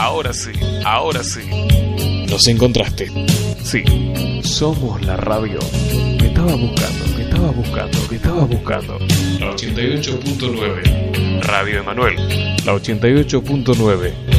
Ahora sí, ahora sí. Nos encontraste. Sí, somos la radio que estaba buscando, que estaba buscando, que estaba buscando. La 88.9. Radio Emanuel. La 88.9.